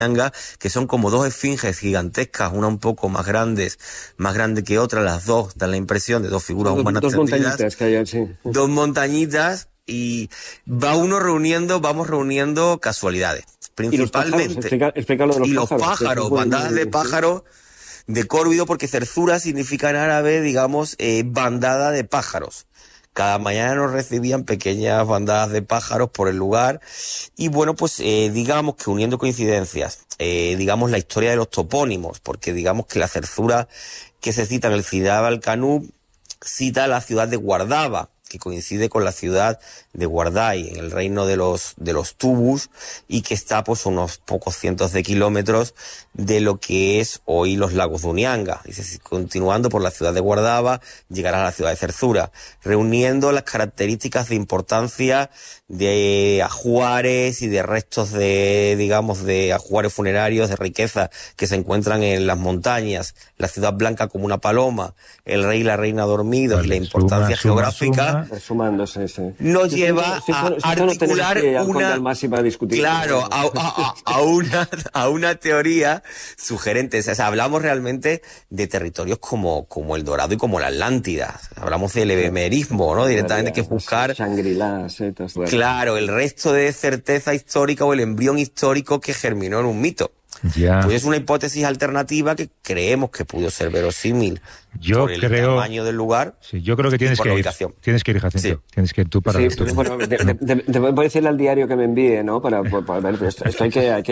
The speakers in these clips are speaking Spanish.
Uñanga, que son como dos esfinges gigantescas, una un poco más grande que otra, las dos dan la impresión de dos figuras humanas dos montañitas que hay, sí. Dos montañitas, y vamos reuniendo casualidades, principalmente. Explica lo de los pájaros. Y los pájaros, bandadas de pájaros de córvido, porque Zerzura significa en árabe, digamos, bandada de pájaros. Cada mañana nos recibían pequeñas bandadas de pájaros por el lugar, y bueno, pues digamos que uniendo coincidencias, digamos la historia de los topónimos, porque digamos que la Zerzura que se cita en el Cidab al-Qanub cita la ciudad de Guardaba, que coincide con la ciudad de Guardai, en el reino de los Tubus, y que está pues unos pocos cientos de kilómetros de lo que es hoy los lagos de Uñanga. Dice, continuando por la ciudad de Guardaba, llegará a la ciudad de Zerzura, reuniendo las características de importancia de ajuares y de restos de, digamos, de ajuares funerarios, de riqueza que se encuentran en las montañas, la ciudad blanca como una paloma, el rey y la reina dormidos, la importancia geográfica. Resumándose, sí. Nos lleva a articular a una teoría sugerente. O sea, hablamos realmente de territorios como el Dorado y como la Atlántida. Hablamos del ebemerismo, ¿no? Directamente, que es buscar Shangri-La, claro, el resto de certeza histórica o el embrión histórico que germinó en un mito. Ya. Pues es una hipótesis alternativa que creemos que pudo ser verosímil. Yo por el tamaño del lugar. Sí, yo creo que tienes que ir. Tienes que ir, Jacinto. Sí. Tienes que ir tú para ver. Pues, bueno, voy a decirle al diario que me envíe, ¿no? Para ver, esto hay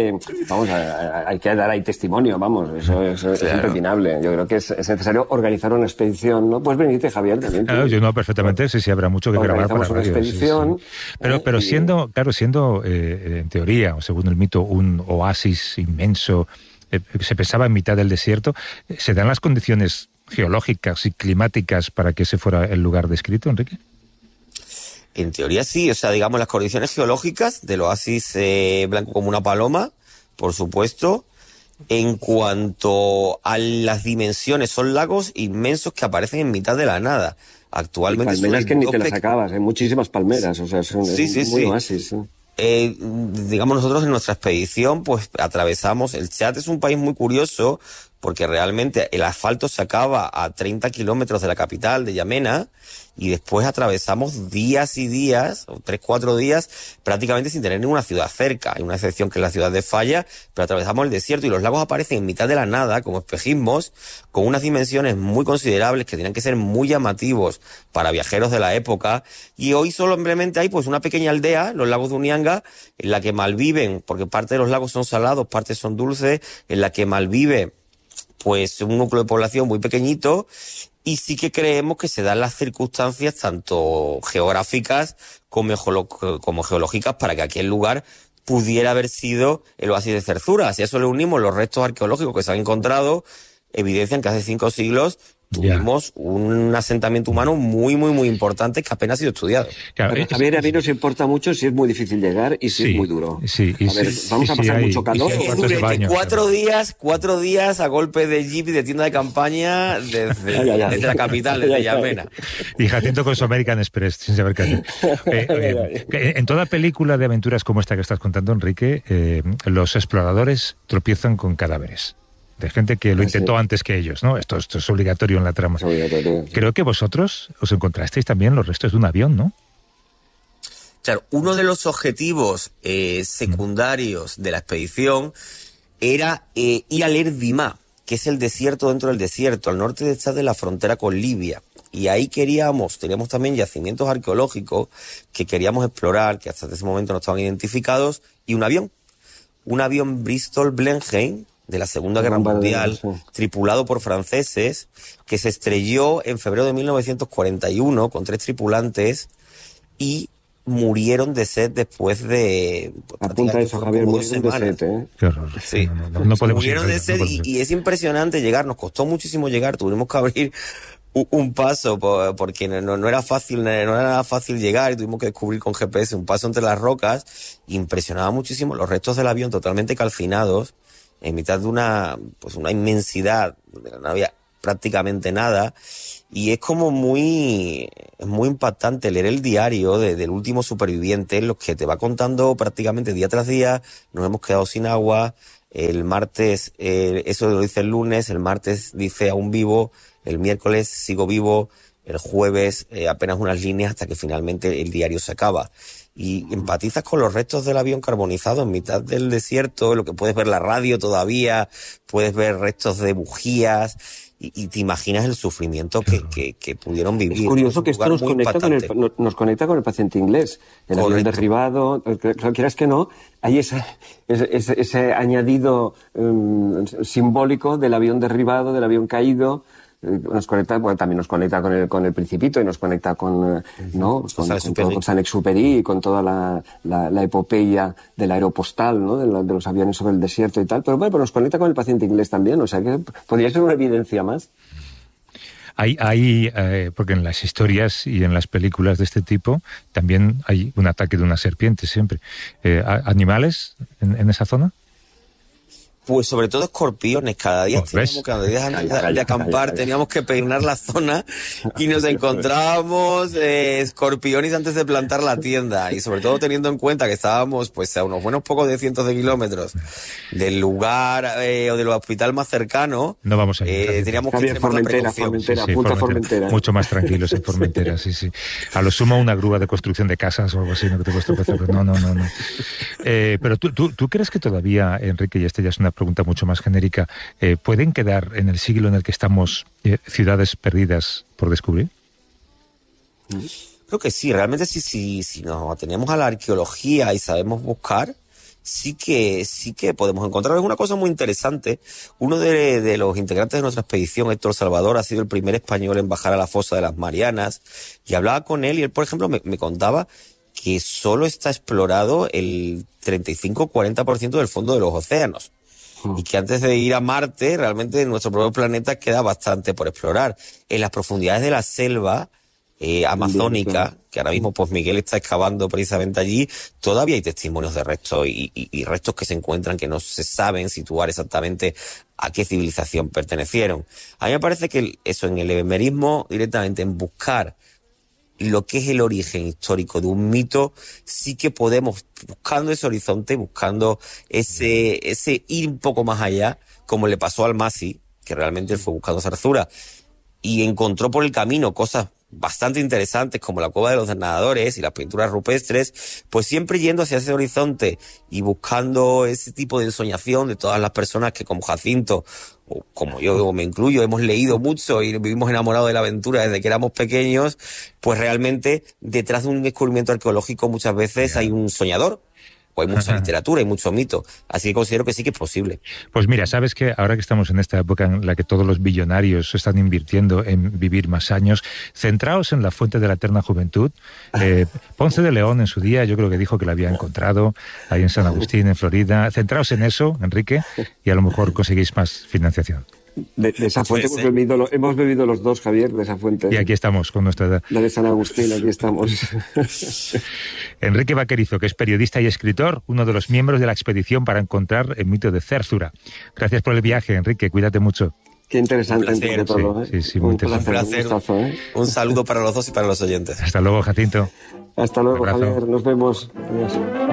que dar ahí testimonio, vamos. Eso es impepinable. Yo creo que es necesario organizar una expedición, ¿no? Pues venirte, Javier, también. Claro, yo no, perfectamente, sí, habrá mucho que grabar para una expedición. Sí. Pero siendo en teoría, o según el mito, un oasis inmenso, se pensaba en mitad del desierto, ¿se dan las condiciones geológicas y climáticas para que ese fuera el lugar descrito, Enrique? En teoría sí, o sea, digamos las condiciones geológicas del oasis blanco como una paloma, por supuesto. En cuanto a las dimensiones, son lagos inmensos que aparecen en mitad de la nada. Actualmente palmeras que ni te las acabas, hay muchísimas palmeras, o sea, es un oasis. Digamos, nosotros en nuestra expedición pues atravesamos, el Chad es un país muy curioso porque realmente el asfalto se acaba a 30 kilómetros de la capital, de Yamena, y después atravesamos días y días, o 3-4 días, prácticamente sin tener ninguna ciudad cerca. Hay una excepción que es la ciudad de Falla, pero atravesamos el desierto y los lagos aparecen en mitad de la nada, como espejismos, con unas dimensiones muy considerables que tenían que ser muy llamativos para viajeros de la época, y hoy simplemente hay pues una pequeña aldea, los lagos de Uñanga, en la que malviven, porque parte de los lagos son salados, parte son dulces, en la que malvive pues un núcleo de población muy pequeñito, y sí que creemos que se dan las circunstancias tanto geográficas como geológicas para que aquel lugar pudiera haber sido el oasis de Zerzura. Si a eso le unimos los restos arqueológicos que se han encontrado, evidencian que hace 5 siglos tuvimos un asentamiento humano muy, muy, muy importante que apenas ha sido estudiado. Claro, Javier, a mí nos importa mucho si es muy difícil llegar y si es muy duro. Sí, vamos a pasar mucho calor. Durante 4 días a golpe de jeep y de tienda de campaña desde la capital, desde Yamena. Y Jacinto con su American Express, sin saber qué hacer. En toda película de aventuras como esta que estás contando, Enrique, los exploradores tropiezan con cadáveres de gente que lo intentó antes que ellos, ¿no? Esto es obligatorio en la trama. Creo que vosotros os encontrasteis también los restos de un avión, ¿no? Claro, uno de los objetivos secundarios de la expedición era ir al Erdimá, que es el desierto dentro del desierto, al norte de Chad, de la frontera con Libia. Y ahí teníamos también yacimientos arqueológicos que queríamos explorar, que hasta ese momento no estaban identificados, y un avión Bristol Blenheim, de la Segunda Guerra Mundial, tripulado por franceses, que se estrelló en febrero de 1941 con 3 tripulantes y murieron de sed después de... Apunta eso, Javier, murieron de sed, ¿eh? Qué horror. Sí, no podemos murieron de sed y es impresionante llegar, nos costó muchísimo llegar, tuvimos que abrir un paso porque no era fácil, no era nada fácil llegar, y tuvimos que descubrir con GPS un paso entre las rocas. Impresionaba muchísimo los restos del avión totalmente calcinados, en mitad de una inmensidad donde no había prácticamente nada, y es como muy impactante leer el diario del último superviviente, en los que te va contando prácticamente día tras día: nos hemos quedado sin agua, el martes, eso lo dice el lunes, el martes dice aún vivo, el miércoles sigo vivo, el jueves apenas unas líneas hasta que finalmente el diario se acaba. Y empatizas con los restos del avión carbonizado en mitad del desierto, lo que puedes ver la radio todavía, puedes ver restos de bujías y te imaginas el sufrimiento que pudieron vivir. Es curioso que esto nos conecta con el paciente inglés. El avión derribado, quieras que no, hay ese añadido simbólico del avión derribado, del avión caído. Nos conecta, bueno, también nos conecta con el Principito y nos conecta con Saint-Exupéry y con toda la epopeya del aeropostal, ¿no? De los aviones sobre el desierto y tal, pero bueno, nos conecta con el paciente inglés también, o sea que podría ser una evidencia más. Porque en las historias y en las películas de este tipo también hay un ataque de una serpiente siempre. ¿Animales en esa zona? Pues sobre todo escorpiones. Cada día de acampar teníamos que peinar la zona y nos encontrábamos escorpiones antes de plantar la tienda, y sobre todo teniendo en cuenta que estábamos pues a unos buenos pocos de cientos de kilómetros del lugar o del hospital más cercano. No vamos a ir. Teníamos que ir Formentera, Formentera. Mucho más tranquilos en Formentera, sí. A lo sumo una grúa de construcción de casas o algo así, no que te cuesta empezar. No. Pero ¿tú crees que todavía, Enrique, y esta ya es una pregunta mucho más genérica, ¿pueden quedar en el siglo en el que estamos ciudades perdidas por descubrir? Creo que sí, realmente sí, si nos atenemos a la arqueología y sabemos buscar, sí que podemos encontrar. Es una cosa muy interesante. Uno de los integrantes de nuestra expedición, Héctor Salvador, ha sido el primer español en bajar a la fosa de las Marianas, y hablaba con él y él, por ejemplo, me contaba que solo está explorado el 35-40% del fondo de los océanos. Y que antes de ir a Marte, realmente en nuestro propio planeta queda bastante por explorar. En las profundidades de la selva amazónica, que ahora mismo pues Miguel está excavando precisamente allí, todavía hay testimonios de restos y restos que se encuentran que no se saben situar exactamente a qué civilización pertenecieron. A mí me parece que eso, en el ebemerismo, directamente en buscar lo que es el origen histórico de un mito, sí que podemos, buscando ese horizonte, buscando ese ir un poco más allá, como le pasó al Masi, que realmente él fue buscando Zarzura, y encontró por el camino cosas bastante interesantes como la cueva de los nadadores y las pinturas rupestres, pues siempre yendo hacia ese horizonte y buscando ese tipo de ensoñación de todas las personas que, como Jacinto, o como yo me incluyo, hemos leído mucho y vivimos enamorados de la aventura desde que éramos pequeños, pues realmente detrás de un descubrimiento arqueológico muchas veces hay un soñador. Hay mucha literatura y mucho mito, así que considero que sí que es posible. Pues mira, sabes que ahora que estamos en esta época en la que todos los billonarios están invirtiendo en vivir más años, centraos en la fuente de la eterna juventud. Ponce de León en su día yo creo que dijo que la había encontrado ahí en San Agustín, en Florida. Centraos en eso, Enrique, y a lo mejor conseguís más financiación. De esa fuente hemos bebido los dos, Javier, de esa fuente. Y aquí estamos con nuestra edad. La de San Agustín, aquí estamos. Enrique Vaquerizo, que es periodista y escritor, uno de los miembros de la expedición para encontrar el mito de Zarzura. Gracias por el viaje, Enrique, cuídate mucho. Qué interesante entre todo, ¿eh? Sí, muy interesante. Un placer. Un saludo para los dos y para los oyentes. Hasta luego, Jacinto. Hasta luego, Javier. Nos vemos. Adiós.